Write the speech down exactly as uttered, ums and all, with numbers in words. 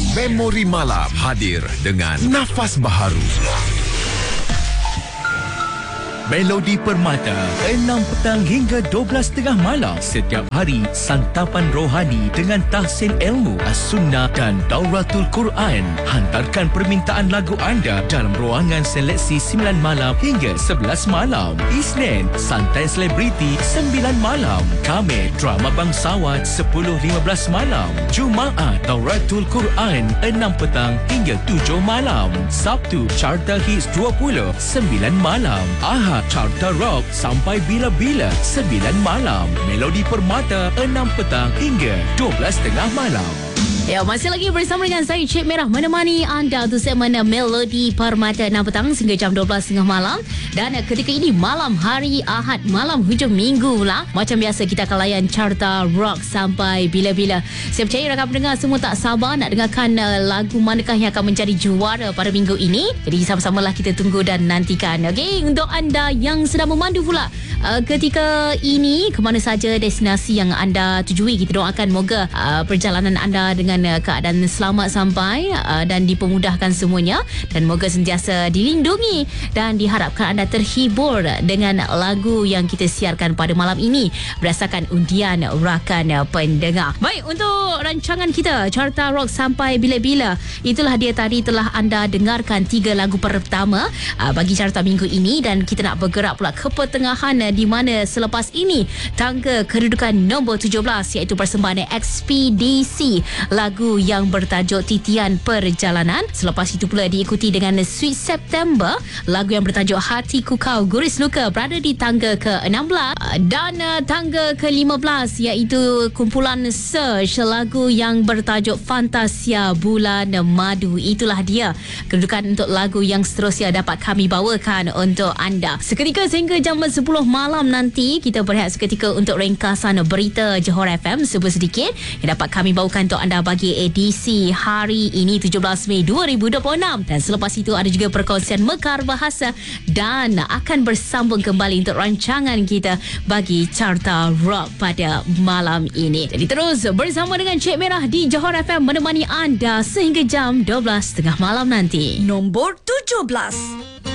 Memori Malam hadir dengan nafas baharu. Melodi Permata, enam petang hingga dua belas tengah malam. Setiap hari, santapan rohani dengan tahsin ilmu, as-sunnah dan dauratul Quran. Hantarkan permintaan lagu anda dalam ruangan seleksi sembilan malam hingga sebelas malam. Isnin, santai selebriti sembilan malam. Khamis, drama bangsawan sepuluh lima belas malam. Jumaat, dauratul Quran enam petang hingga tujuh malam. Sabtu, Carta Hits dua puluh sembilan malam. Ahad, Carta Rock sampai bila-bila sembilan malam. Melodi Permata enam petang hingga dua belas tengah malam. Ya, masih lagi bersama dengan saya Cik Merah menemani anda untuk segmen Melodi Permata enam petang hingga jam dua belas tengah malam. Dan ketika ini malam hari Ahad, malam hujung minggu pula. Macam biasa kita akan layan Carta Rock sampai bila-bila. Saya percaya rakan pendengar semua tak sabar nak dengarkan uh, lagu manakah yang akan menjadi juara pada minggu ini. Jadi sama-samalah kita tunggu dan nantikan. Okey, untuk anda yang sedang memandu pula uh, ketika ini, ke mana saja destinasi yang anda tujui, kita doakan moga uh, perjalanan anda dengan keadaan selamat sampai uh, dan dipermudahkan semuanya, dan moga sentiasa dilindungi dan diharapkan anda terhibur dengan lagu yang kita siarkan pada malam ini berdasarkan undian rakan pendengar. Baik, untuk rancangan kita Carta Rock sampai bila-bila, itulah dia tadi telah anda dengarkan tiga lagu pertama uh, bagi carta minggu ini, dan kita nak bergerak pula ke pertengahan uh, di mana selepas ini tangga kedudukan nombor tujuh belas iaitu persembahan Ekspedisi, lagu yang bertajuk Titian Perjalanan. Selepas itu pula diikuti dengan Sweet September, lagu yang bertajuk Hatiku Kau Guris Luka, berada di tangga ke enam belas, dan uh, tangga ke lima belas iaitu kumpulan Search, lagu yang bertajuk Fantasia Bulan Madu. Itulah dia kedudukan untuk lagu yang seterusnya dapat kami bawakan untuk anda. Seketika sehingga jam sepuluh malam nanti, kita berehat seketika untuk ringkasan berita Johor F M serba sedikit yang dapat kami bawakan untuk anda bagi edisi hari ini tujuh belas Mei dua ribu dua puluh enam. Dan selepas itu ada juga perkongsian Mekar Bahasa dan akan bersambung kembali untuk rancangan kita bagi Carta Rock pada malam ini. Jadi terus bersama dengan Cik Merah di Johor F M menemani anda sehingga jam dua belas tengah malam nanti. Nombor tujuh belas.